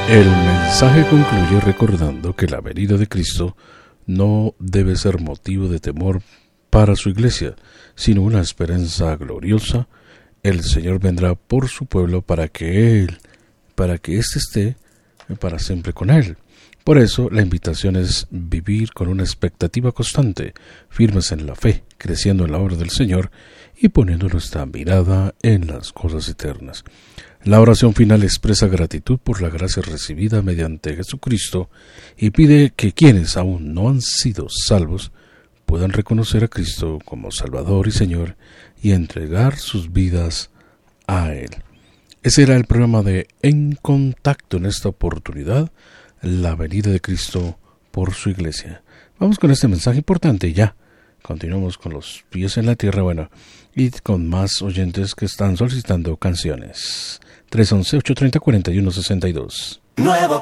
El mensaje concluye recordando que la venida de Cristo no debe ser motivo de temor para su iglesia, sino una esperanza gloriosa. El Señor vendrá por su pueblo para que éste esté para siempre con Él. Por eso, la invitación es vivir con una expectativa constante, firmes en la fe, creciendo en la obra del Señor y poniendo nuestra mirada en las cosas eternas. La oración final expresa gratitud por la gracia recibida mediante Jesucristo y pide que quienes aún no han sido salvos puedan reconocer a Cristo como Salvador y Señor y entregar sus vidas a Él. Ese era el programa de En Contacto en esta oportunidad, la venida de Cristo por su iglesia. Vamos con este mensaje importante y ya. Continuamos con los pies en la tierra, y con más oyentes que están solicitando canciones. 311-830-4162. Nuevo